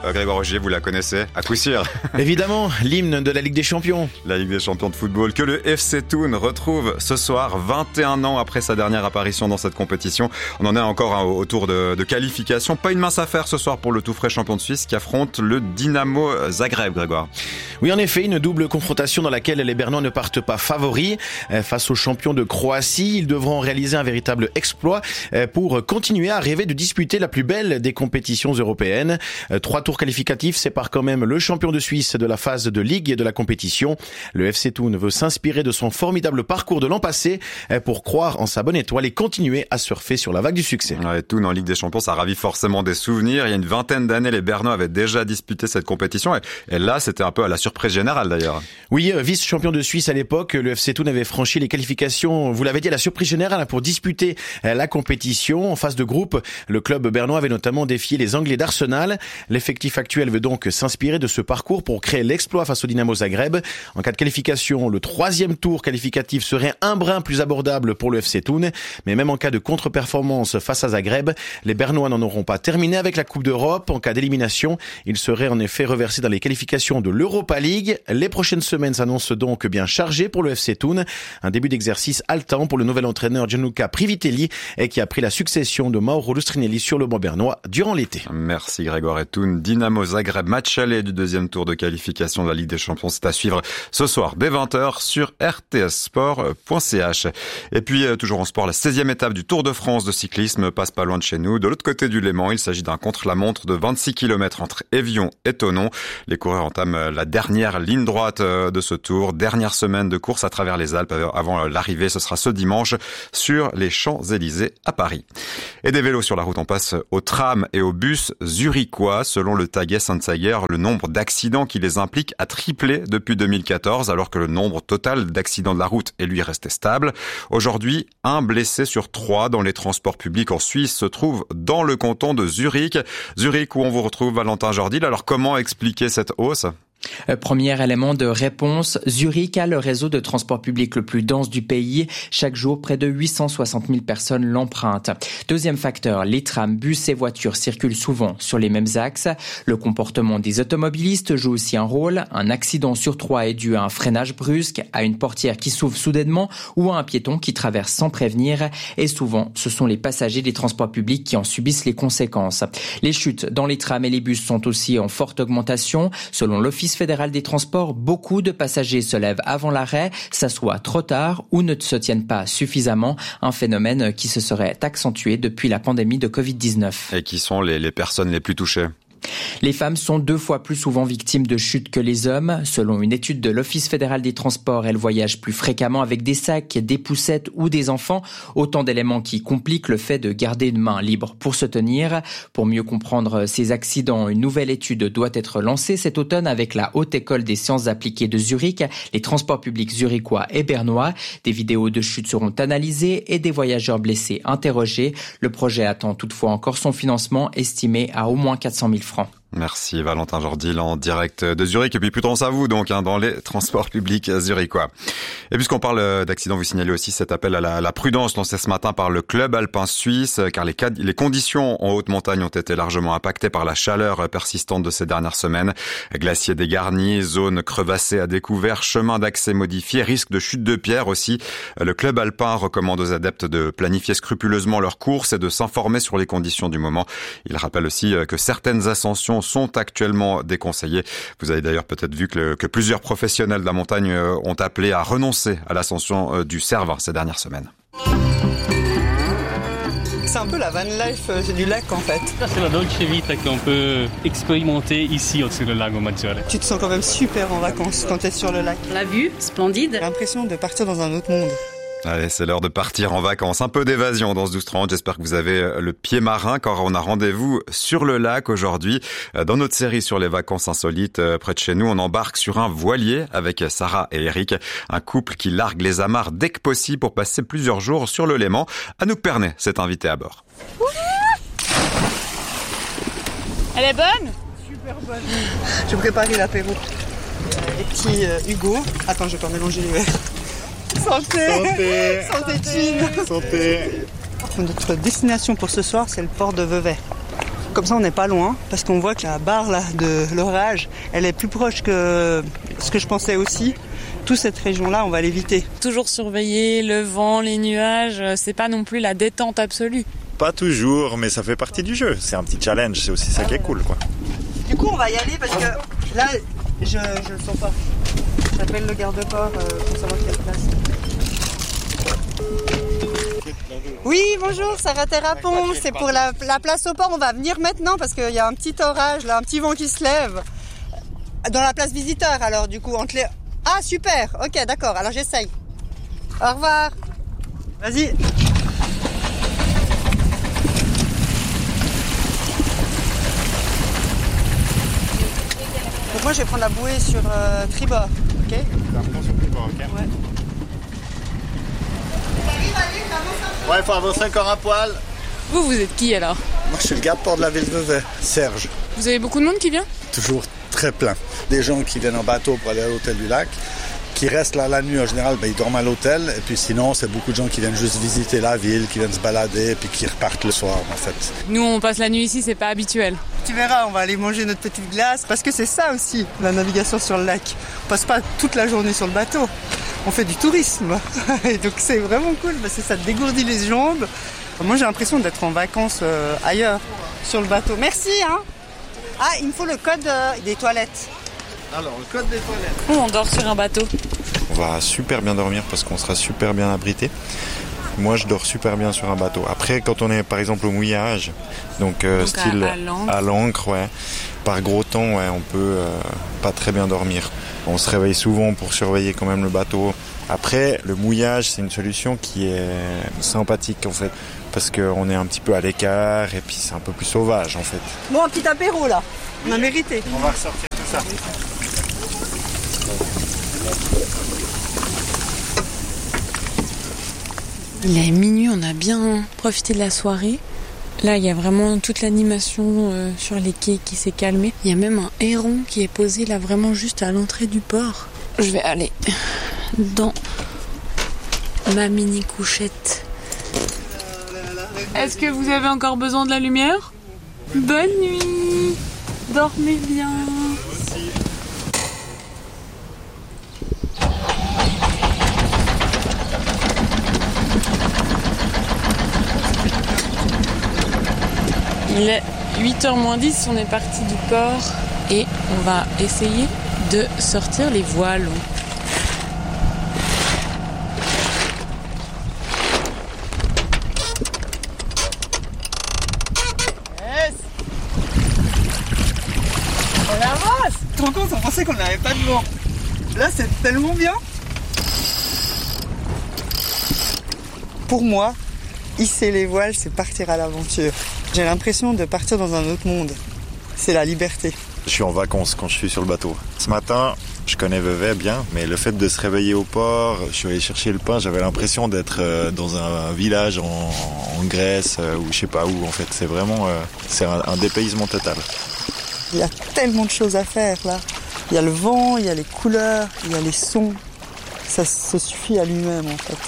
Grégoire Ogier, vous la connaissez à coup sûr. Évidemment, l'hymne de la Ligue des Champions. La Ligue des Champions de football que le FC Thun retrouve ce soir, 21 ans après sa dernière apparition dans cette compétition. On en est encore au tour de qualification. Pas une mince affaire ce soir pour le tout frais champion de Suisse qui affronte le Dynamo Zagreb, Grégoire. Oui, en effet, une double confrontation dans laquelle les Bernois ne partent pas favoris. Face aux champions de Croatie, ils devront réaliser un véritable exploit pour continuer à rêver de disputer la plus belle des compétitions européennes. 3 tours qualificatifs séparent quand même le champion de Suisse de la phase de Ligue et de la compétition. Le FC Thun veut s'inspirer de son formidable parcours de l'an passé pour croire en sa bonne étoile et continuer à surfer sur la vague du succès. Ouais, Thun en Ligue des Champions, ça ravit forcément des souvenirs. Il y a une vingtaine d'années, les Bernois avaient déjà disputé cette compétition et là, c'était un peu à la surprise générale d'ailleurs. Oui, vice-champion de Suisse à l'époque, le FC Thun avait franchi les qualifications, vous l'avez dit, à la surprise générale pour disputer la compétition. En phase de groupe, le club bernois avait notamment défié les Anglais d'Arsenal. L'effectif actuel veut donc s'inspirer de ce parcours pour créer l'exploit face au Dynamo Zagreb. En cas de qualification, le 3e tour qualificatif serait un brin plus abordable pour le FC Thun. Mais même en cas de contre-performance face à Zagreb, les Bernois n'en auront pas terminé avec la Coupe d'Europe. En cas d'élimination, ils seraient en effet reversés dans les qualifications de l'Europa League. Les prochaines semaines s'annoncent donc bien chargées pour le FC Thun. Un début d'exercice haletant pour le nouvel entraîneur Gianluca Privitelli et qui a pris la succession de Mauro Lustrinelli sur le banc bernois durant l'été. Merci Grégoire. Et Thun, Dynamo Zagreb, match aller du 2e tour de qualification de la Ligue des Champions. C'est à suivre ce soir dès 20h sur rtssport.ch. Et puis, toujours en sport, la 16e étape du Tour de France de cyclisme passe pas loin de chez nous. De l'autre côté du Léman, il s'agit d'un contre-la-montre de 26 km entre Évian et Thonon. Les coureurs entament la dernière ligne droite de ce tour. Dernière semaine de course à travers les Alpes avant l'arrivée. Ce sera ce dimanche sur les Champs-Élysées à Paris. Et des vélos sur la route, on passe aux trams et aux bus zurichois. Selon le Tages-Anzeiger, le nombre d'accidents qui les impliquent a triplé depuis 2014, alors que le nombre total d'accidents de la route est lui resté stable. Aujourd'hui, 1 blessé sur 3 dans les transports publics en Suisse se trouve dans le canton de Zurich. Zurich où on vous retrouve, Valentin Jordil. Alors comment expliquer cette hausse ? Premier élément de réponse, Zurich a le réseau de transport public le plus dense du pays. Chaque jour, près de 860 000 personnes l'empruntent. Deuxième facteur, les trams, bus et voitures circulent souvent sur les mêmes axes. Le comportement des automobilistes joue aussi un rôle. Un accident sur 3 est dû à un freinage brusque, à une portière qui s'ouvre soudainement ou à un piéton qui traverse sans prévenir. Et souvent, ce sont les passagers des transports publics qui en subissent les conséquences. Les chutes dans les trams et les bus sont aussi en forte augmentation. Selon l'Office fédéral des transports, beaucoup de passagers se lèvent avant l'arrêt, s'assoient trop tard ou ne se tiennent pas suffisamment, un phénomène qui se serait accentué depuis la pandémie de Covid-19. Et qui sont les personnes les plus touchées ? Les femmes sont 2 fois plus souvent victimes de chutes que les hommes. Selon une étude de l'Office fédéral des transports, elles voyagent plus fréquemment avec des sacs, des poussettes ou des enfants. Autant d'éléments qui compliquent le fait de garder une main libre pour se tenir. Pour mieux comprendre ces accidents, une nouvelle étude doit être lancée cet automne avec la Haute École des sciences appliquées de Zurich, les transports publics zurichois et bernois. Des vidéos de chutes seront analysées et des voyageurs blessés interrogés. Le projet attend toutefois encore son financement estimé à au moins 400 000 francs. Merci Valentin Jordil en direct de Zurich. Et puis prudence à vous donc dans les transports publics zurichois. Et puisqu'on parle d'accidents, vous signalez aussi cet appel à la prudence lancé ce matin par le club alpin suisse, car les conditions en haute montagne ont été largement impactées par la chaleur persistante de ces dernières semaines. Glaciers dégarnis, zones crevassées à découvert, chemins d'accès modifiés, risque de chute de pierre aussi. Le club alpin recommande aux adeptes de planifier scrupuleusement leurs courses et de s'informer sur les conditions du moment. Il rappelle aussi que certaines ascensions sont actuellement déconseillées. Vous avez d'ailleurs peut-être vu que plusieurs professionnels de la montagne ont appelé à renoncer à l'ascension du Cervin ces dernières semaines. C'est un peu la van life du lac en fait. Ça c'est la Dolce Vita qu'on peut expérimenter ici au-dessus du lago Maggiore. Tu te sens quand même super en vacances quand tu es sur le lac. La vue, splendide. J'ai l'impression de partir dans un autre monde. Allez, c'est l'heure de partir en vacances. Un peu d'évasion dans ce 12-30. J'espère que vous avez le pied marin car on a rendez-vous sur le lac aujourd'hui. Dans notre série sur les vacances insolites près de chez nous, on embarque sur un voilier avec Sarah et Eric, un couple qui largue les amarres dès que possible pour passer plusieurs jours sur le Léman. Anouk Pernet s'est invitée à bord. Elle est bonne ? Super bonne. J'ai préparé l'apéro. Les petits Hugo. Attends, je vais pas mélanger les verres. Santé. Santé. Santé. Santé. Notre destination pour ce soir, c'est le port de Vevey. Comme ça, on n'est pas loin, parce qu'on voit que la barre là de l'orage, elle est plus proche que ce que je pensais aussi. Toute cette région-là, on va l'éviter. Toujours surveiller le vent, les nuages, c'est pas non plus la détente absolue. Pas toujours, mais ça fait partie du jeu. C'est un petit challenge, c'est aussi ça qui est cool, quoi. Du coup, on va y aller parce que là, je le sens pas. J'appelle le garde-corps pour savoir quelle place. Oui, bonjour, Sarah Terrapon. C'est pour la place au port. On va venir maintenant parce qu'il y a un petit orage, là, un petit vent qui se lève. Dans la place visiteur, alors, du coup, entre les... Ah, super. Ok, d'accord. Alors, j'essaye. Au revoir. Vas-y. Donc, moi, je vais prendre la bouée sur tribord. Ok. Sur tribord, ok. Ouais. Ouais, il faut avancer encore un poil. Vous êtes qui alors? Moi, je suis le garde-port de la ville de Vevey, Serge. Vous avez beaucoup de monde qui vient? Toujours très plein. Des gens qui viennent en bateau pour aller à l'hôtel du lac, qui restent là la nuit en général, ils dorment à l'hôtel. Et puis sinon, c'est beaucoup de gens qui viennent juste visiter la ville, qui viennent se balader et puis qui repartent le soir en fait. Nous, on passe la nuit ici, c'est pas habituel. Tu verras, on va aller manger notre petite glace parce que c'est ça aussi, la navigation sur le lac. On passe pas toute la journée sur le bateau. On fait du tourisme. Et donc c'est vraiment cool parce que ça te dégourdit les jambes. Moi j'ai l'impression d'être en vacances ailleurs, sur le bateau. Merci hein. Ah, il me faut le code des toilettes. Alors, le code des toilettes. On dort sur un bateau. On va super bien dormir parce qu'on sera super bien abrité. Moi, je dors super bien sur un bateau. Après, quand on est par exemple au mouillage, donc style à l'ancre, ouais, par gros temps, ouais, on peut pas très bien dormir. On se réveille souvent pour surveiller quand même le bateau. Après, le mouillage, c'est une solution qui est sympathique en fait, parce qu'on est un petit peu à l'écart et puis c'est un peu plus sauvage en fait. Bon, un petit apéro là, on a mérité. On va ressortir tout ça. Il est minuit, on a bien profité de la soirée. Là, il y a vraiment toute l'animation sur les quais qui s'est calmée. Il y a même un héron qui est posé là vraiment juste à l'entrée du port. Je vais aller dans ma mini couchette. Est-ce que vous avez encore besoin de la lumière? Bonne nuit, dormez bien. Il est 8h moins 10, on est parti du port et on va essayer de sortir les voiles. Yes. On avance. Tu te rends compte, on pensait qu'on n'avait pas de vent. Là, c'est tellement bien. Pour moi, hisser les voiles, c'est partir à l'aventure. J'ai l'impression de partir dans un autre monde. C'est la liberté. Je suis en vacances quand je suis sur le bateau. Ce matin, je connais Vevey bien, mais le fait de se réveiller au port, je suis allé chercher le pain, j'avais l'impression d'être dans un village en Grèce ou je sais pas où en fait. C'est vraiment c'est un dépaysement total. Il y a tellement de choses à faire là. Il y a le vent, il y a les couleurs, il y a les sons. Ça se suffit à lui-même en fait.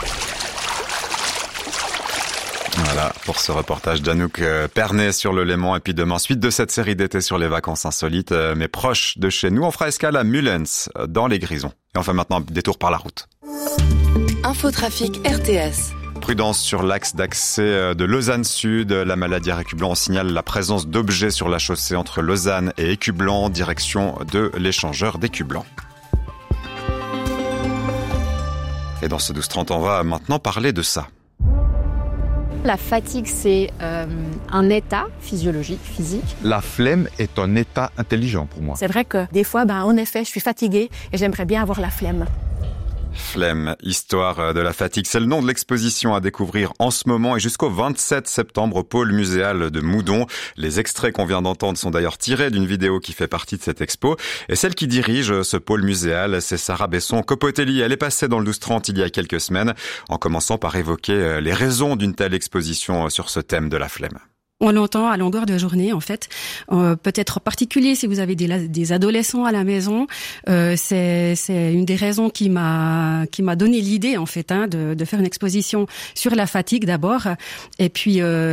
Voilà, pour ce reportage d'Anouk Pernet sur le Léman. Et puis demain, suite de cette série d'été sur les vacances insolites, mais proches de chez nous. On fera escale à Mullens, dans les Grisons. Et on fait maintenant un détour par la route. Infotrafic RTS. Prudence sur l'axe d'accès de Lausanne Sud. La maladie à Écublanc signale la présence d'objets sur la chaussée entre Lausanne et Écublanc, direction de l'échangeur d'Écublanc. Et dans ce 12-30, on va maintenant parler de ça. La fatigue, c'est un état physiologique, physique. La flemme est un état intelligent pour moi. C'est vrai que des fois, en effet, je suis fatiguée et j'aimerais bien avoir la flemme. Flemme, histoire de la fatigue, c'est le nom de l'exposition à découvrir en ce moment et jusqu'au 27 septembre au pôle muséal de Moudon. Les extraits qu'on vient d'entendre sont d'ailleurs tirés d'une vidéo qui fait partie de cette expo. Et celle qui dirige ce pôle muséal, c'est Sarah Besson-Copotelli. Elle est passée dans le 12-30 il y a quelques semaines, en commençant par évoquer les raisons d'une telle exposition sur ce thème de la flemme. On l'entend à longueur de journée, en fait. Peut-être en particulier si vous avez des adolescents à la maison. C'est une des raisons qui m'a donné l'idée, en fait, de faire une exposition sur la fatigue d'abord. Et puis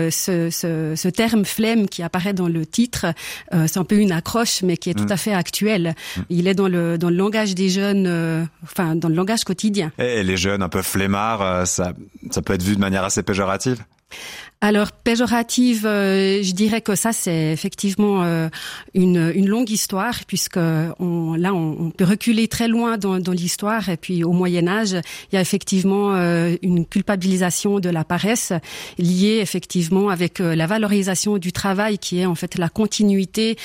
ce terme flemme qui apparaît dans le titre, c'est un peu une accroche, mais qui est tout à fait actuel. Il est dans le langage des jeunes, dans le langage quotidien. Et les jeunes un peu flemmards, ça peut être vu de manière assez péjorative? Alors péjorative, je dirais que ça c'est effectivement une longue histoire, puisque on peut reculer très loin dans l'histoire. Et puis au Moyen Âge, il y a effectivement une culpabilisation de la paresse liée effectivement avec la valorisation du travail, qui est en fait la continuité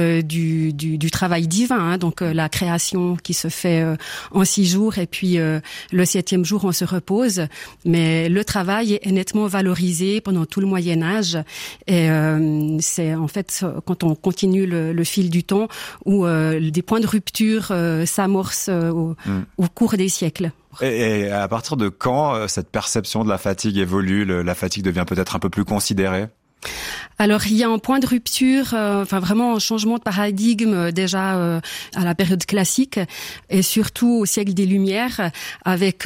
du travail divin. Donc la création qui se fait en 6 jours, et puis le 7e jour on se repose. Mais le travail est nettement valorisé pendant tout le Moyen Âge, et c'est en fait quand on continue le fil du temps où des points de rupture s'amorcent au cours des siècles. Et à partir de quand cette perception de la fatigue évolue, la fatigue devient peut-être un peu plus considérée? Alors il y a un point de rupture, vraiment un changement de paradigme déjà à la période classique, et surtout au siècle des Lumières, avec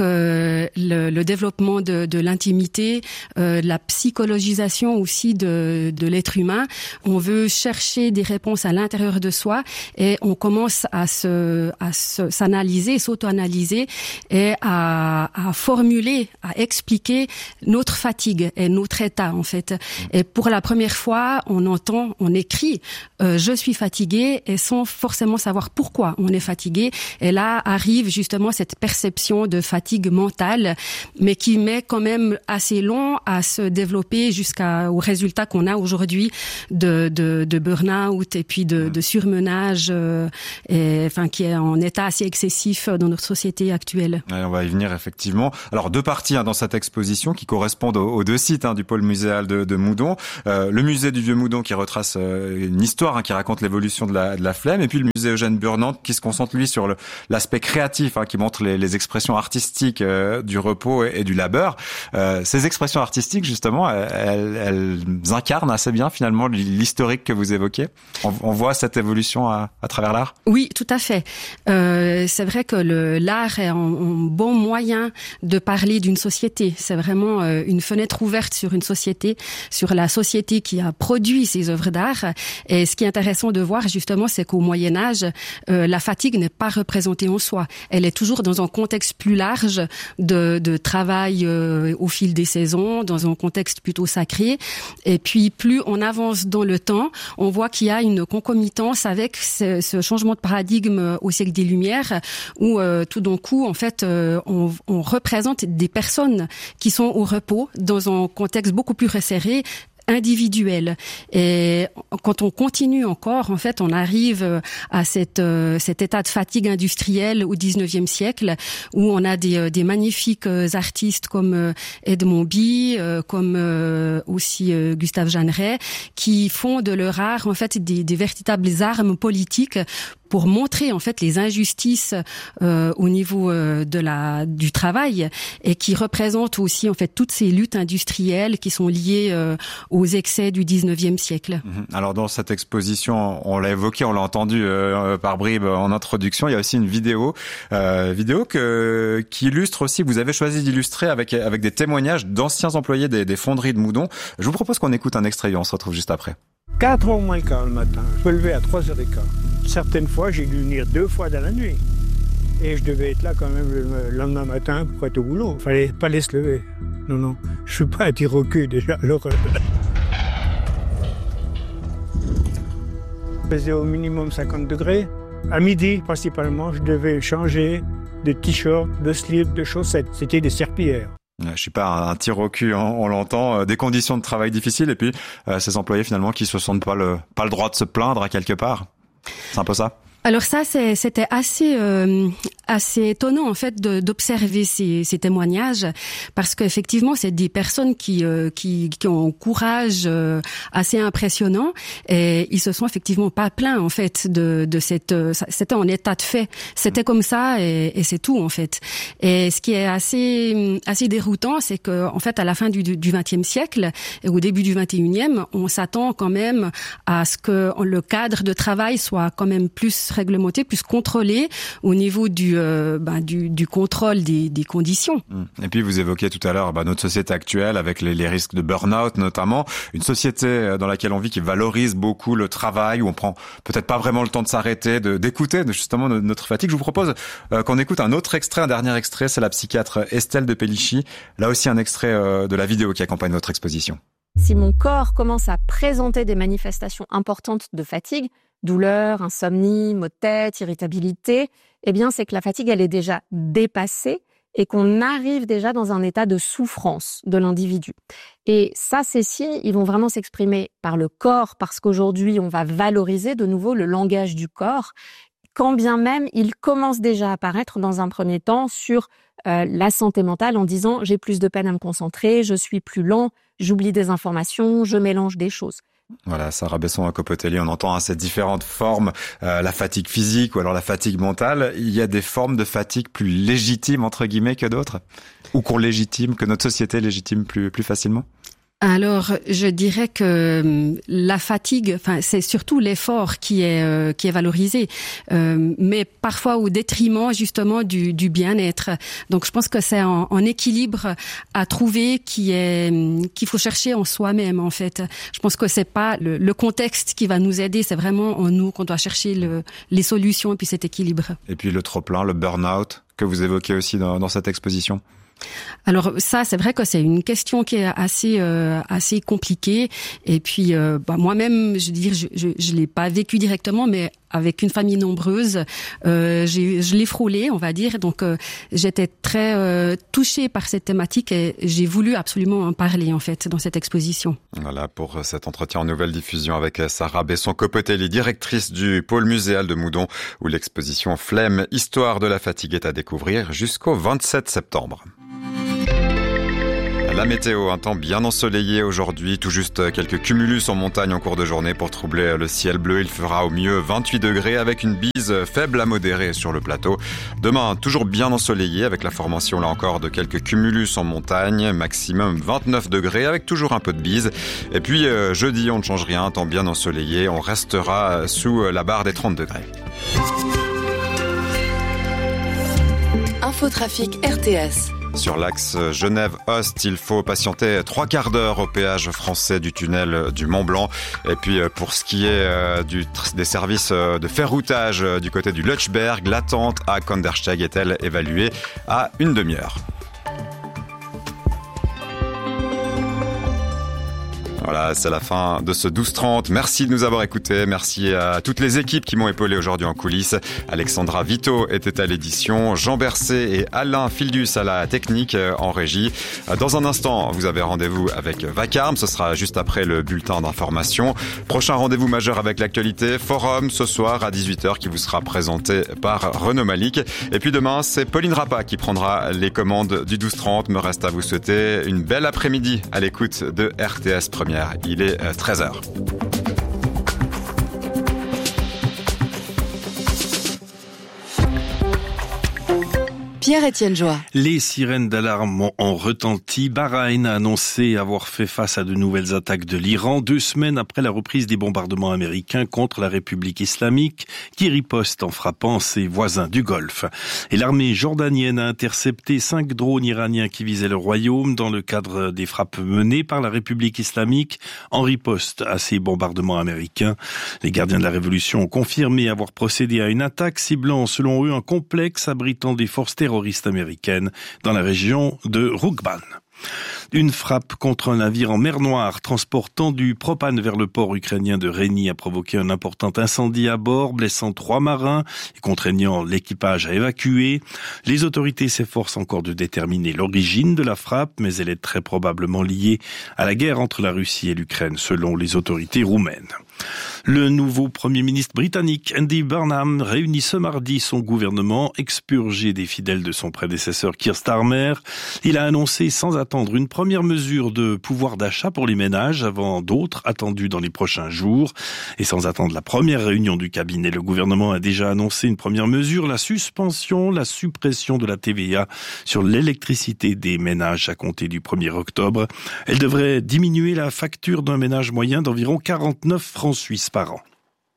le développement de l'intimité, la psychologisation aussi de l'être humain. On veut chercher des réponses à l'intérieur de soi, et on commence à s'analyser, s'auto-analyser, et à formuler, à expliquer notre fatigue et notre état en fait. Et pour la première fois, on écrit je suis fatigué, et sans forcément savoir pourquoi on est fatigué. Et là arrive justement cette perception de fatigue mentale, mais qui met quand même assez long à se développer jusqu'au résultat qu'on a aujourd'hui de burn-out et puis de surmenage, qui est en état assez excessif dans notre société actuelle. Ouais, on va y venir effectivement. Alors 2 parties dans cette exposition qui correspondent aux 2 sites du pôle muséal de Moudon. Le musée du Vieux Moudon qui retrace une histoire qui raconte l'évolution de la flemme, et puis le musée Eugène Burnand qui se concentre lui sur l'aspect créatif, qui montre les expressions artistiques du repos et du labeur. Ces expressions artistiques justement, elles incarnent assez bien finalement l'historique que vous évoquez. On voit cette évolution à travers l'art? Oui, tout à fait. C'est vrai que l'art est un bon moyen de parler d'une société. C'est vraiment une fenêtre ouverte sur une société, sur la société qui a produit ces œuvres d'art. Et ce qui est intéressant de voir justement, c'est qu'au Moyen-Âge, la fatigue n'est pas représentée en soi. Elle est toujours dans un contexte plus large de travail au fil des saisons, dans un contexte plutôt sacré. Et puis plus on avance dans le temps, on voit qu'il y a une concomitance avec ce changement de paradigme au siècle des Lumières, où tout d'un coup, en fait, on représente des personnes qui sont au repos dans un contexte beaucoup plus resserré, individuel. Et quand on continue encore, en fait, on arrive à cet état de fatigue industrielle au 19e siècle, où on a des magnifiques artistes comme Edmond Bie, comme aussi Gustave Jeanneret, qui font de leur art, en fait, des véritables armes politiques pour montrer en fait les injustices au niveau du travail, et qui représentent aussi en fait toutes ces luttes industrielles qui sont liées aux excès du 19e siècle. Alors dans cette exposition, on l'a évoqué, on l'a entendu par bribes en introduction, il y a aussi une vidéo qui illustre aussi, vous avez choisi d'illustrer avec des témoignages d'anciens employés des fonderies de Moudon. Je vous propose qu'on écoute un extrait et on se retrouve juste après. 4h moins le quart le matin, je me levais à 3h15. Certaines fois, j'ai dû venir 2 fois dans la nuit. Et je devais être là quand même le lendemain matin pour être au boulot. Il fallait pas laisser se lever. Non. Je suis pas un tir au cul déjà. L'horreur. Je faisais au minimum 50 degrés. À midi, principalement, je devais changer de t-shirt, de slip, de chaussettes. C'était des serpillères. Je suis pas un tir au cul, on l'entend, des conditions de travail difficiles, et puis ces employés finalement qui se sentent pas le droit de se plaindre à quelque part. C'est un peu ça. Alors ça, c'était assez assez étonnant en fait d'observer ces témoignages, parce qu'effectivement c'est des personnes qui ont un courage assez impressionnant, et ils se sont effectivement pas plaints en fait de cette c'était en état de fait, c'était comme ça et c'est tout en fait. Et ce qui est assez déroutant, c'est que en fait à la fin du XXe siècle et au début du XXIe, on s'attend quand même à ce que le cadre de travail soit quand même plus réglementé, plus contrôlé au niveau du contrôle des conditions. Et puis vous évoquiez tout à l'heure notre société actuelle avec les risques de burn-out notamment, une société dans laquelle on vit qui valorise beaucoup le travail, où on prend peut-être pas vraiment le temps de s'arrêter, d'écouter justement notre fatigue. Je vous propose qu'on écoute un autre extrait, un dernier extrait, c'est la psychiatre Estelle de Pellichy, là aussi un extrait de la vidéo qui accompagne notre exposition. Si mon corps commence à présenter des manifestations importantes de fatigue, douleur, insomnie, maux de tête, irritabilité, eh bien c'est que la fatigue elle est déjà dépassée et qu'on arrive déjà dans un état de souffrance de l'individu. Et ça, ces signes, ils vont vraiment s'exprimer par le corps, parce qu'aujourd'hui, on va valoriser de nouveau le langage du corps, quand bien même il commence déjà à apparaître dans un premier temps sur la santé mentale en disant « j'ai plus de peine à me concentrer, je suis plus lent, j'oublie des informations, je mélange des choses ». Voilà, Sarah Besson-Copotelli, on entend ces différentes formes, la fatigue physique ou alors la fatigue mentale. Il y a des formes de fatigue plus légitimes, entre guillemets, que d'autres? Ou qu'on légitime, que notre société légitime plus facilement? Alors, je dirais que la fatigue, c'est surtout l'effort qui est valorisé, mais parfois au détriment justement du bien-être. Donc, je pense que c'est un équilibre à trouver qu'il faut chercher en soi-même en fait. Je pense que c'est pas le contexte qui va nous aider, c'est vraiment en nous qu'on doit chercher les solutions et puis cet équilibre. Et puis le trop-plein, le burn-out que vous évoquez aussi dans cette exposition. Alors ça, c'est vrai que c'est une question qui est assez compliquée. Et puis moi-même, je l'ai pas vécu directement, mais avec une famille nombreuse, je l'ai frôlé, on va dire. Donc j'étais très touchée par cette thématique et j'ai voulu absolument en parler en fait dans cette exposition. Voilà pour cet entretien en nouvelle diffusion avec Sarah Besson-Copotelli, directrice du pôle muséal de Moudon, où l'exposition Flemme, Histoire de la fatigue est à découvrir jusqu'au 27 septembre. La météo, un temps bien ensoleillé aujourd'hui, tout juste quelques cumulus en montagne en cours de journée pour troubler le ciel bleu. Il fera au mieux 28 degrés avec une bise faible à modérée sur le plateau. Demain, toujours bien ensoleillé avec la formation là encore de quelques cumulus en montagne, maximum 29 degrés avec toujours un peu de bise. Et puis jeudi, on ne change rien, temps bien ensoleillé, on restera sous la barre des 30 degrés. Infotrafic RTS. Sur l'axe Genève-Ost, il faut patienter 3 quarts d'heure au péage français du tunnel du Mont-Blanc. Et puis pour ce qui est des services de ferroutage du côté du Lötschberg, l'attente à Kandersteg est-elle évaluée à une demi-heure. Voilà, c'est la fin de ce 12-30. Merci de nous avoir écoutés. Merci à toutes les équipes qui m'ont épaulé aujourd'hui en coulisses. Alexandra Vito était à l'édition, Jean Bercé et Alain Fildus à la technique en régie. Dans un instant, vous avez rendez-vous avec Vacarme. Ce sera juste après le bulletin d'information. Prochain rendez-vous majeur avec l'actualité, Forum ce soir à 18h qui vous sera présenté par Renaud Malik. Et puis demain, c'est Pauline Rappa qui prendra les commandes du 12-30. Me reste à vous souhaiter une belle après-midi à l'écoute de RTS Première. Il est 13h. Pierre-Étienne Joie. Les sirènes d'alarme ont retenti. Bahreïn a annoncé avoir fait face à de nouvelles attaques de l'Iran 2 semaines après la reprise des bombardements américains contre la République islamique qui riposte en frappant ses voisins du Golfe. Et l'armée jordanienne a intercepté 5 drones iraniens qui visaient le royaume dans le cadre des frappes menées par la République islamique en riposte à ces bombardements américains. Les gardiens de la révolution ont confirmé avoir procédé à une attaque ciblant selon eux un complexe abritant des forces terroristes américaine dans la région de Roukban. Une frappe contre un navire en mer Noire transportant du propane vers le port ukrainien de Reni a provoqué un important incendie à bord, blessant 3 marins et contraignant l'équipage à évacuer. Les autorités s'efforcent encore de déterminer l'origine de la frappe, mais elle est très probablement liée à la guerre entre la Russie et l'Ukraine, selon les autorités roumaines. Le nouveau Premier ministre britannique Andy Burnham réunit ce mardi son gouvernement expurgé des fidèles de son prédécesseur Keir Starmer. Il a annoncé sans attendre une première mesure de pouvoir d'achat pour les ménages avant d'autres attendues dans les prochains jours. Et sans attendre la première réunion du cabinet, le gouvernement a déjà annoncé une première mesure, la suppression de la TVA sur l'électricité des ménages à compter du 1er octobre. Elle devrait diminuer la facture d'un ménage moyen d'environ 49 francs suisses par an.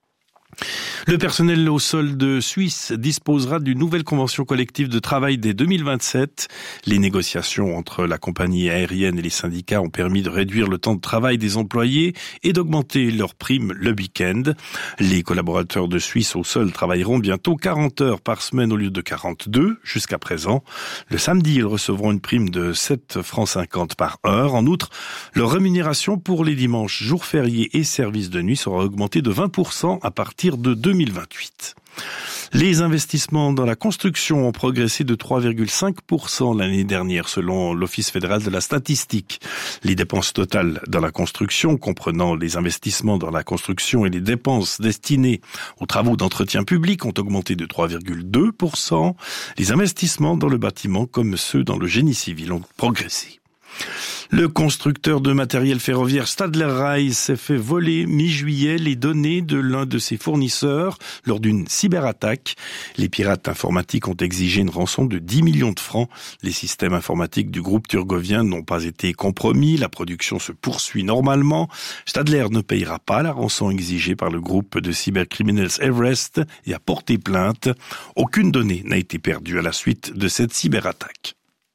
Le personnel au solde suisse disposera d'une nouvelle convention collective de travail dès 2027. Les négociations entre la compagnie aérienne et les syndicats ont permis de réduire le temps de travail des employés et d'augmenter leurs primes le week-end. Les collaborateurs de Suisse au solde travailleront bientôt 40 heures par semaine au lieu de 42 jusqu'à présent. Le samedi, ils recevront une prime de 7,50 francs par heure. En outre, leur rémunération pour les dimanches, jours fériés et services de nuit sera augmentée de 20% à partir de 2028. Les investissements dans la construction ont progressé de 3,5% l'année dernière selon l'Office fédéral de la statistique. Les dépenses totales dans la construction, comprenant les investissements dans la construction et les dépenses destinées aux travaux d'entretien public, ont augmenté de 3,2%. Les investissements dans le bâtiment comme ceux dans le génie civil ont progressé. Le constructeur de matériel ferroviaire Stadler Rail s'est fait voler mi-juillet les données de l'un de ses fournisseurs lors d'une cyberattaque. Les pirates informatiques ont exigé une rançon de 10 millions de francs. Les systèmes informatiques du groupe turgovien n'ont pas été compromis. La production se poursuit normalement. Stadler ne payera pas la rançon exigée par le groupe de cybercriminels Everest et a porté plainte. Aucune donnée n'a été perdue à la suite de cette cyberattaque.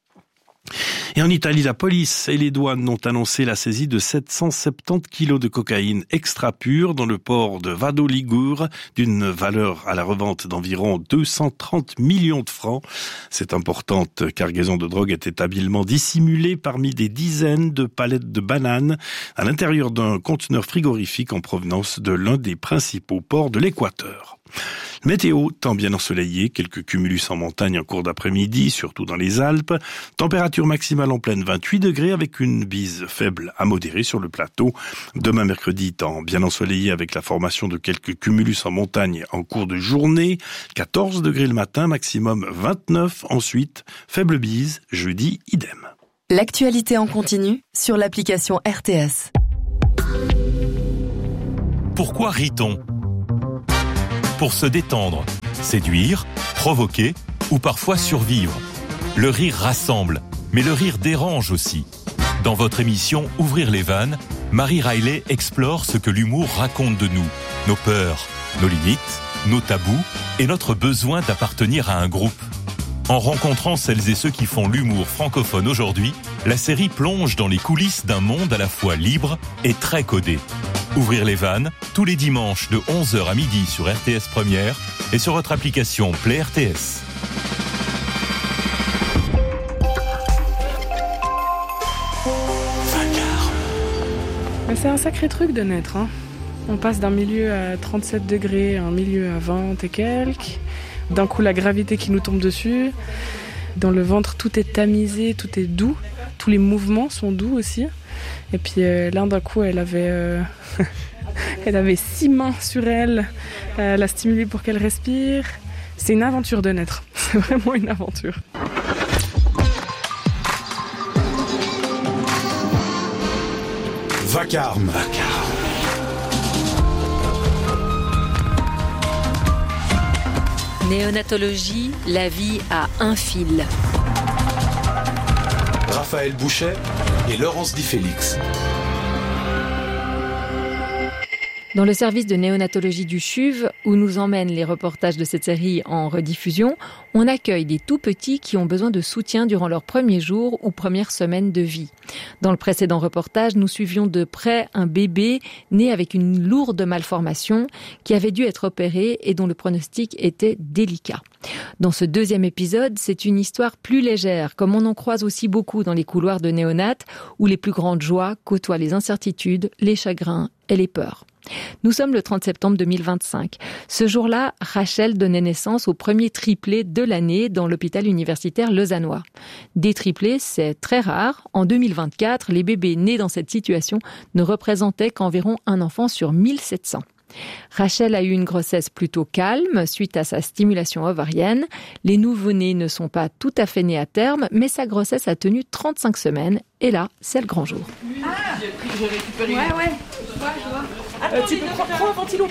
Et en Italie, la police et les douanes ont annoncé la saisie de 770 kilos de cocaïne extra pure dans le port de Vado Ligure, d'une valeur à la revente d'environ 230 millions de francs. Cette importante cargaison de drogue était habilement dissimulée parmi des dizaines de palettes de bananes à l'intérieur d'un conteneur frigorifique en provenance de l'un des principaux ports de l'Équateur. Météo, temps bien ensoleillé, quelques cumulus en montagne en cours d'après-midi, surtout dans les Alpes. Température maximale en pleine 28 degrés avec une bise faible à modérée sur le plateau. Demain mercredi, temps bien ensoleillé avec la formation de quelques cumulus en montagne en cours de journée. 14 degrés le matin, maximum 29 ensuite. Faible bise, jeudi, idem. L'actualité en continu sur l'application RTS. Pourquoi rit-on ? Pour se détendre, séduire, provoquer ou parfois survivre. Le rire rassemble, mais le rire dérange aussi. Dans votre émission Ouvrir les vannes, Marie Riley explore ce que l'humour raconte de nous, nos peurs, nos limites, nos tabous et notre besoin d'appartenir à un groupe. En rencontrant celles et ceux qui font l'humour francophone aujourd'hui, la série plonge dans les coulisses d'un monde à la fois libre et très codé. Ouvrir les vannes, tous les dimanches de 11h à midi sur RTS Première et sur votre application Play RTS. C'est un sacré truc de naître. On passe d'un milieu à 37 degrés à un milieu à 20 et quelques. D'un coup, la gravité qui nous tombe dessus. Dans le ventre, tout est tamisé, tout est doux. Tous les mouvements sont doux aussi. Et puis là, d'un coup, elle avait 6 mains sur elle. Elle a stimulé pour qu'elle respire. C'est une aventure de naître. C'est vraiment une aventure. Vacarme. Néonatologie, la vie à un fil. Raphaël Bouchet et Laurence Di Félix. Dans le service de néonatologie du CHUV, où nous emmènent les reportages de cette série en rediffusion, on accueille des tout-petits qui ont besoin de soutien durant leurs premiers jours ou premières semaines de vie. Dans le précédent reportage, nous suivions de près un bébé né avec une lourde malformation qui avait dû être opéré et dont le pronostic était délicat. Dans ce deuxième épisode, c'est une histoire plus légère, comme on en croise aussi beaucoup dans les couloirs de néonates, où les plus grandes joies côtoient les incertitudes, les chagrins et les peurs. Nous sommes le 30 septembre 2025. Ce jour-là, Rachel donnait naissance au premier triplé de l'année dans l'hôpital universitaire lausannois. Des triplés, c'est très rare. En 2024, les bébés nés dans cette situation ne représentaient qu'environ un enfant sur 1700. Rachel a eu une grossesse plutôt calme suite à sa stimulation ovarienne. Les nouveau-nés ne sont pas tout à fait nés à terme, mais sa grossesse a tenu 35 semaines. Et là, c'est le grand jour. J'ai récupéré. Ouais. Tu peux prendre un ventilo.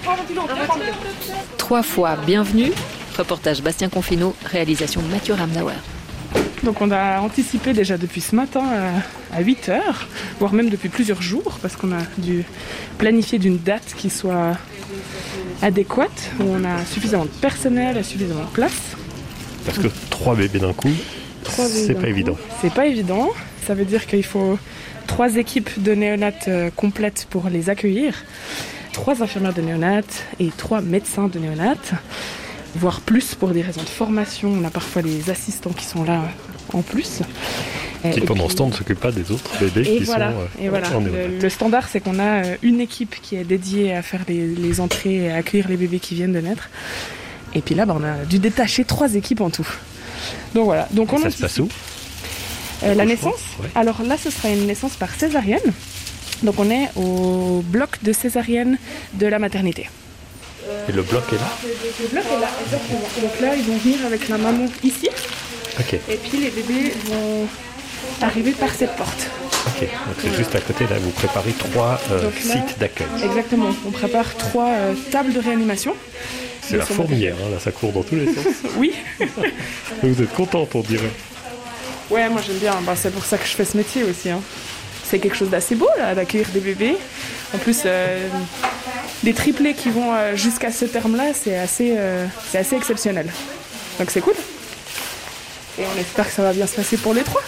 3 fois bienvenue. Reportage Bastien Confineau, réalisation Mathieu Ramnauer. Donc on a anticipé déjà depuis ce matin à 8h, voire même depuis plusieurs jours, parce qu'on a dû planifier d'une date qui soit adéquate, où on a suffisamment de personnel, suffisamment de place. Parce que 3 bébés d'un coup, c'est pas évident. C'est pas évident, ça veut dire qu'il faut 3 équipes de néonates complètes pour les accueillir, 3 infirmières de néonates et 3 médecins de néonates, voire plus pour des raisons de formation. On a parfois des assistants qui sont là en plus. Qui pendant ce temps ne s'occupent pas des autres bébés qui sont en néonat. Le standard, c'est qu'on a une équipe qui est dédiée à faire les entrées et à accueillir les bébés qui viennent de naître. Et puis là, on a dû détacher 3 équipes en tout. Donc voilà. Donc ça se passe où la naissance. Ouais. Alors là, ce sera une naissance par césarienne. Donc on est au bloc de césarienne de la maternité. Et le bloc est là ? Le bloc est là, exactement. Donc là, ils vont venir avec la maman ici. Okay. Et puis les bébés vont arriver par cette porte. Ok, donc c'est juste à côté, là, vous préparez 3 sites d'accueil. Exactement, on prépare 3 tables de réanimation. C'est la fourmilière, là, ça court dans tous les sens. Oui. Vous êtes contente, on dirait. Ouais, moi j'aime bien, c'est pour ça que je fais ce métier aussi. C'est quelque chose d'assez beau, là, d'accueillir des bébés. En plus, des triplés qui vont jusqu'à ce terme-là, c'est assez exceptionnel. Donc c'est cool. Et on espère que ça va bien se passer pour les 3.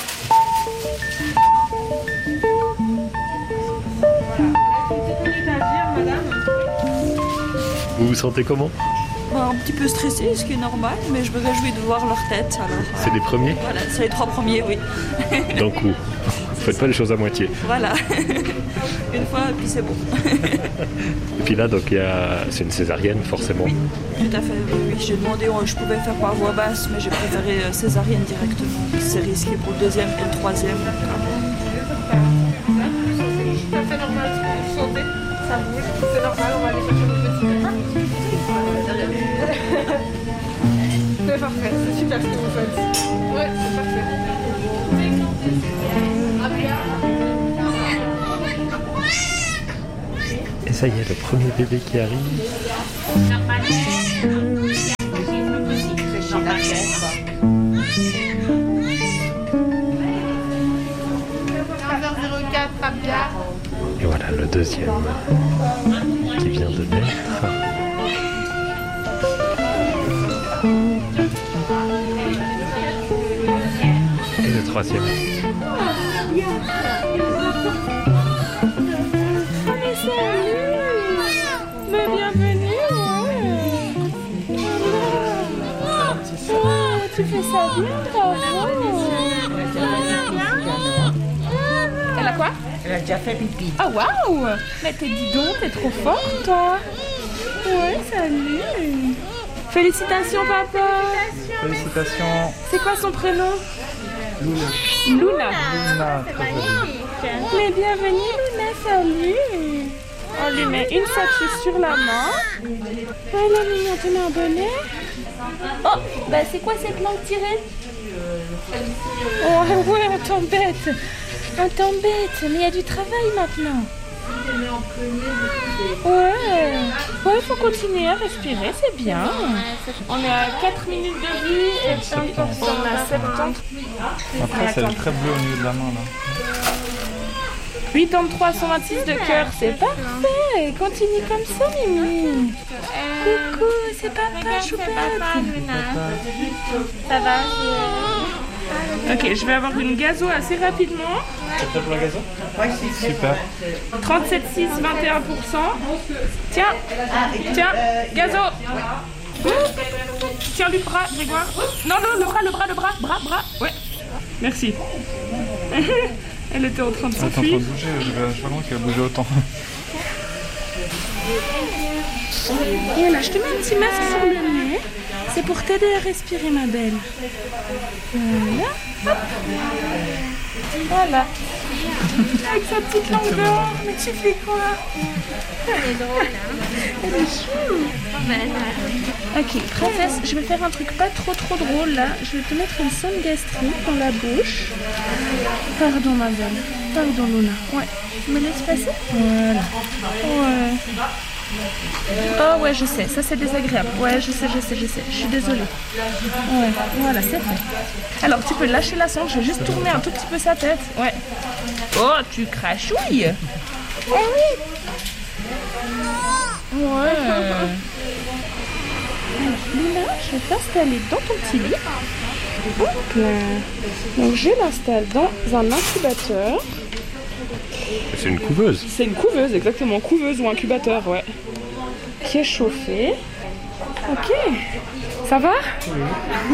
Vous vous sentez comment ? Un petit peu stressée, ce qui est normal, mais je me réjouis de voir leur tête. Alors, c'est les premiers ? Voilà, c'est les 3 premiers, oui. D'un coup. Vous faites pas les choses à moitié. Voilà. Une fois, et puis c'est bon. Et puis là, donc, c'est une césarienne, forcément. Oui, tout à fait. Oui. J'ai demandé, je pouvais faire par voix basse, mais j'ai préféré césarienne directement. C'est risqué pour le 2e et le 3e. Ça fait normal, vous sentez ? Ça bouge. C'est normal, on va aller chercher votre petit. C'est parfait, c'est super ce que vous faites. Ouais, c'est parfait. Et ça y est, le premier bébé qui arrive. 15h04, et voilà le 2e qui vient de naître. Et le 3e. Mais salut! Mais bienvenue! Oh, tu fais ça bien, bravo! Elle a quoi? Elle a déjà fait pipi. Ah, waouh! Mais dis donc, t'es trop forte, toi! Ouais, salut! Félicitations, papa! Félicitations! C'est quoi son prénom? Luna. Luna. Luna, très jolie. Mais bienvenue, Luna, salut! On lui met une sachet sur la main. Voilà, mignon, tu mets un bonnet. Oh, bah c'est quoi cette langue tirée? Oh, ouais, on t'embête. On t'embête, mais il y a du travail maintenant. Ouais, faut continuer à respirer, c'est bien. On est à 4 minutes de vie et on a 70. Après, c'est très bleu au niveau de la main, là. 83 126 de cœur, c'est parfait. Continue comme ça, Mimi. Coucou, c'est papa, choupette. Ça va? Ok, je vais avoir une gazo assez rapidement. C'est prêt pour la gazo? Oui, super. 37,6, 21%. Tiens, gazo. Tiens le bras, Grégoire. Non, le bras. Ouais. Merci. Elle était en train de s'enfuir. Elle est en train de bouger, je vais loin qu'elle a bougé autant. Et là, je te mets un petit masque sur le nez. C'est pour t'aider à respirer, ma belle. Voilà. Hop. Voilà. Avec sa petite langue dehors. Mais tu fais quoi? Elle est drôle, hein? Elle est chou. Ok, princesse, je vais faire un truc pas trop drôle là. Je vais te mettre une sonde gastrique dans la bouche. Pardon, ma belle. Pardon, Luna. Ouais. Tu me laisses passer? Voilà. Ouais. Oh ouais, je sais, ça c'est désagréable. Ouais, je sais. Je suis désolée. Ouais, voilà, c'est fait. Alors, tu peux lâcher la sonde, je vais juste tourner un tout petit peu sa tête. Ouais. Oh, tu crachouilles. Eh oui. Ouais. Luna, je vais t'installer dans ton petit lit. Hop là. Donc, je l'installe dans un incubateur. C'est une couveuse. C'est une couveuse, exactement. Couveuse ou incubateur, ouais. Qui est chauffée. Ok. Ça va? Oui.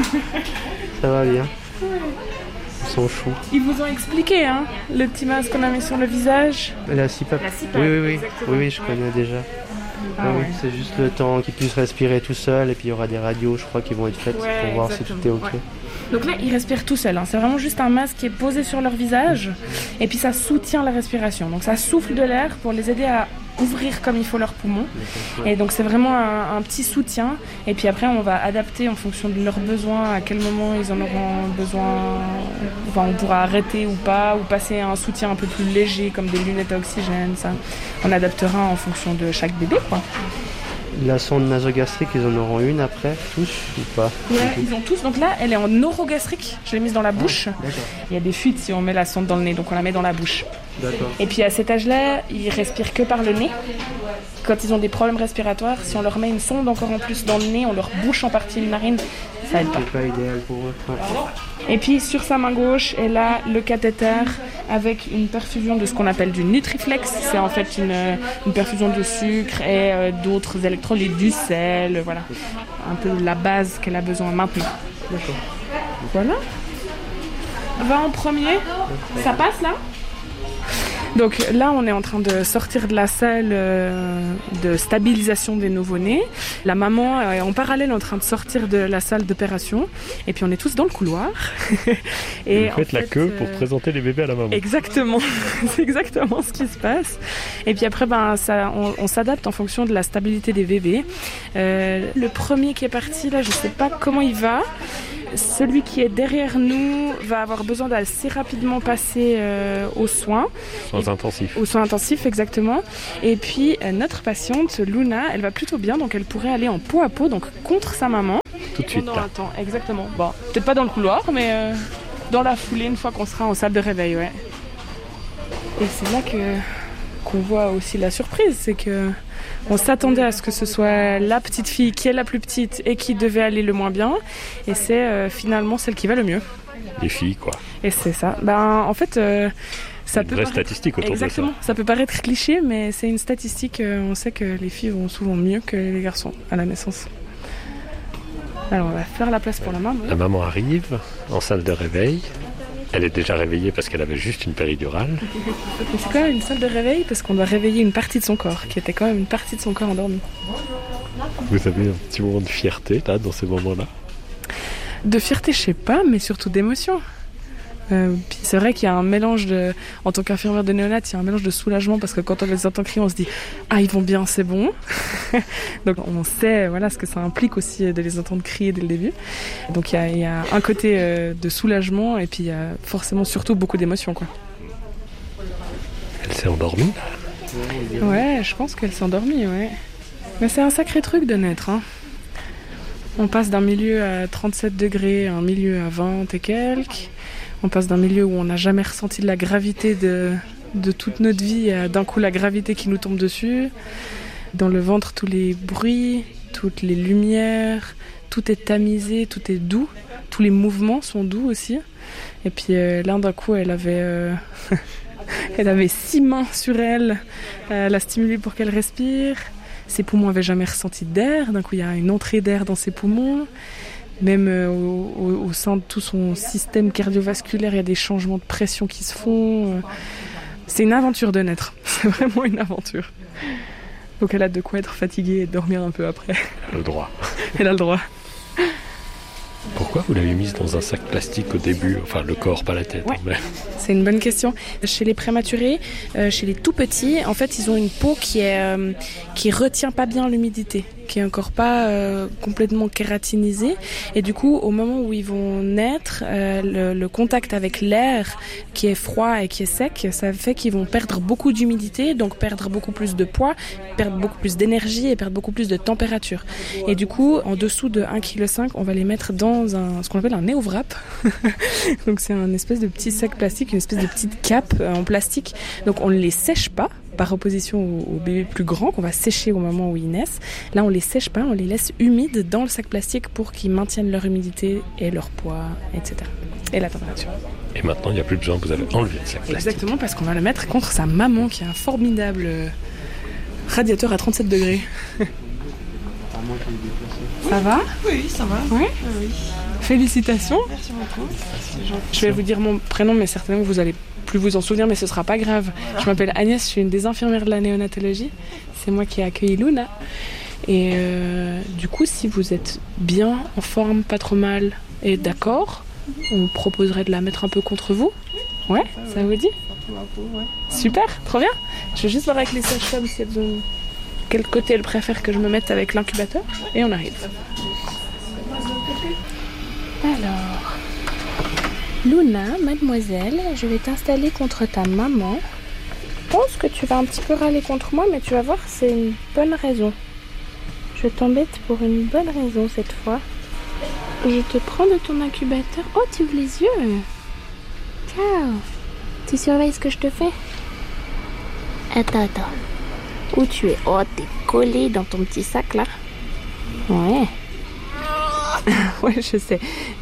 Ça va bien. Ils sont choux. Ils vous ont expliqué, hein, le petit masque qu'on a mis sur le visage? La CPAP. Oui, je connais déjà. Oui, c'est juste le temps qu'ils puissent respirer tout seul et puis il y aura des radios, je crois, qui vont être faites pour voir si tout est ok. Ouais. Donc là, ils respirent tout seuls. Hein. C'est vraiment juste un masque qui est posé sur leur visage et puis ça soutient la respiration. Donc ça souffle de l'air pour les aider à ouvrir comme il faut leurs poumons. Et donc c'est vraiment un petit soutien. Et puis après, on va adapter en fonction de leurs besoins, à quel moment ils en auront besoin. Enfin, on pourra arrêter ou pas, ou passer à un soutien un peu plus léger, comme des lunettes à oxygène. Ça, on adaptera en fonction de chaque bébé, quoi. La sonde nasogastrique, ils en auront une après, tous ou pas? Ouais, ils ont tous. Donc là, elle est en orogastrique. Je l'ai mise dans la bouche. Il y a des fuites si on met la sonde dans le nez, donc on la met dans la bouche. D'accord. Et puis à cet âge-là, ils respirent que par le nez. Quand ils ont des problèmes respiratoires, si on leur met une sonde encore en plus dans le nez, on leur bouche en partie une narine, ça aide pas. C'est pas idéal pour eux. Ouais. Et puis sur sa main gauche, elle a le cathéter avec une perfusion de ce qu'on appelle du Nutriflex. C'est en fait une perfusion de sucre et d'autres électrolytes, du sel, voilà. Un peu la base qu'elle a besoin maintenant. D'accord. Voilà. Va en premier. Ça passe là? Donc là, on est en train de sortir de la salle de stabilisation des nouveau-nés. La maman est en parallèle en train de sortir de la salle d'opération. Et puis on est tous dans le couloir. Et vous faites la queue pour présenter les bébés à la maman. Exactement. C'est exactement ce qui se passe. Et puis après, on s'adapte en fonction de la stabilité des bébés. Le premier qui est parti, là, je ne sais pas comment il va. Celui qui est derrière nous va avoir besoin d'assez rapidement passer aux soins. Soins intensifs. Aux soins intensifs, exactement. Et puis, notre patiente, Luna, elle va plutôt bien, donc elle pourrait aller en peau à peau, donc contre sa maman. Tout de suite. Pendant un temps, exactement. Bon, peut-être pas dans le couloir, mais dans la foulée, une fois qu'on sera en salle de réveil, ouais. Et c'est là qu'on voit aussi la surprise, c'est que on s'attendait à ce que ce soit la petite fille qui est la plus petite et qui devait aller le moins bien. Et c'est finalement celle qui va le mieux. Les filles, quoi. Et c'est ça. En fait, ça peut paraître... statistique autour Exactement. de ça. Ça peut paraître cliché, mais c'est une statistique. On sait que les filles vont souvent mieux que les garçons à la naissance. Alors, on va faire la place pour la maman. La maman arrive en salle de réveil. Elle est déjà réveillée parce qu'elle avait juste une péridurale. Mais c'est quand même une salle de réveil parce qu'on doit réveiller une partie de son corps, qui était quand même une partie de son corps endormie. Vous avez un petit moment de fierté, là, dans ces moments-là? De fierté, je sais pas, mais surtout d'émotion. Puis c'est vrai qu'il y a un mélange en tant qu'infirmière de néonat, il y a un mélange de soulagement parce que quand on les entend crier, on se dit « Ah, ils vont bien, c'est bon !» Donc on sait ce que ça implique aussi de les entendre crier dès le début. Donc il y a un côté de soulagement et puis il y a forcément surtout beaucoup d'émotions, quoi. Elle s'est endormie? Ouais, je pense qu'elle s'est endormie, ouais. Mais c'est un sacré truc de naître, hein. On passe d'un milieu à 37 degrés à un milieu à 20 et quelques. On passe d'un milieu où on n'a jamais ressenti de la gravité de toute notre vie à d'un coup la gravité qui nous tombe dessus. Dans le ventre, tous les bruits, toutes les lumières, tout est tamisé, tout est doux. Tous les mouvements sont doux aussi. Et puis là, d'un coup, elle avait 6 mains sur elle. Elle a stimulé pour qu'elle respire. Ses poumons n'avaient jamais ressenti d'air. D'un coup, il y a une entrée d'air dans ses poumons. Même au sein de tout son système cardiovasculaire, il y a des changements de pression qui se font. C'est une aventure de naître. C'est vraiment une aventure. Donc elle a de quoi être fatiguée et dormir un peu après. Le droit. Elle a le droit. Pourquoi vous l'avez mise dans un sac plastique au début? Enfin, le corps, pas la tête. Ouais. Mais... C'est une bonne question. Chez les prématurés, chez les tout petits, en fait, ils ont une peau qui retient pas bien l'humidité, qui est encore pas complètement kératinisée. Et du coup, au moment où ils vont naître, le contact avec l'air qui est froid et qui est sec, ça fait qu'ils vont perdre beaucoup d'humidité, donc perdre beaucoup plus de poids, perdre beaucoup plus d'énergie et perdre beaucoup plus de température. Et du coup, en dessous de 1,5 kg, on va les mettre dans ce qu'on appelle un néo-wrap. Donc c'est un espèce de petit sac plastique, une espèce de petite cape en plastique. Donc on ne les sèche pas, par opposition aux bébés plus grands qu'on va sécher au moment où ils naissent. Là, on les sèche pas, on les laisse humides dans le sac plastique pour qu'ils maintiennent leur humidité et leur poids, etc. Et la température. Et maintenant, il n'y a plus besoin, vous avez enlevé le sac plastique. Exactement, parce qu'on va le mettre contre sa maman qui a un formidable radiateur à 37 degrés. Ça va ? Oui, ça va. Ouais. Oui. Félicitations. Merci beaucoup. Je vais vous dire mon prénom, mais certainement vous allez plus vous en souvenir, mais ce sera pas grave. Voilà. Je m'appelle Agnès, je suis une des infirmières de la néonatologie. C'est moi qui ai accueilli Luna. Et du coup, si vous êtes bien, en forme, pas trop mal et d'accord, on proposerait de la mettre un peu contre vous. Ouais, ça vous dit ? Super, trop bien. Je vais juste voir avec les sages-femmes si elles ont... quel côté elles préfèrent que je me mette avec l'incubateur. Et on arrive. Alors, Luna, mademoiselle, je vais t'installer contre ta maman. Je pense que tu vas un petit peu râler contre moi, mais tu vas voir, c'est une bonne raison. Je t'embête pour une bonne raison cette fois. Je te prends de ton incubateur. Oh, tu ouvres les yeux. Ciao. Tu surveilles ce que je te fais? Attends. Où tu es? Oh, t'es collé dans ton petit sac là. Ouais. Ouais, je sais.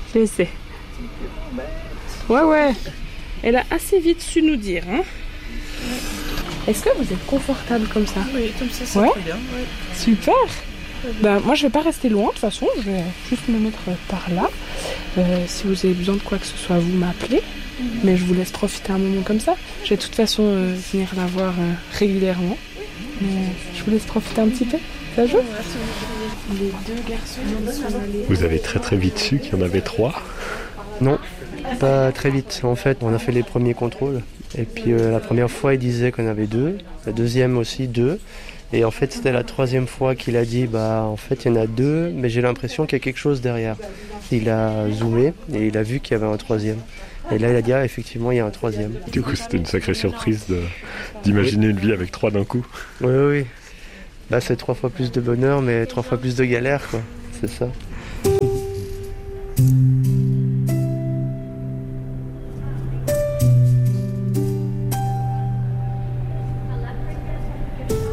Ouais. Elle a assez vite su nous dire, hein. Est-ce que vous êtes confortable comme ça? Oui, comme ça, c'est très bien. Ouais. Super. Ben, moi, je vais pas rester loin, de toute façon. Je vais juste me mettre par là. Si vous avez besoin de quoi que ce soit, vous m'appelez. Mais je vous laisse profiter un moment comme ça. Je vais de toute façon venir la voir régulièrement. Mais je vous laisse profiter un petit peu. Ça joue? Les deux garçons sont allés... Vous avez très très vite su qu'il y en avait 3? Non, pas très vite. En fait, on a fait les premiers contrôles. Et puis la première fois, il disait qu'on avait 2. La deuxième aussi 2. Et en fait, c'était la troisième fois qu'il a dit, en fait, il y en a 2, mais j'ai l'impression qu'il y a quelque chose derrière. Il a zoomé et il a vu qu'il y avait un troisième. Et là, il a dit, effectivement, il y a un troisième. Du coup, c'était une sacrée surprise d'imaginer une vie avec 3 d'un coup. Oui. Là, c'est 3 fois plus de bonheur, mais 3 fois plus de galère, quoi. C'est ça.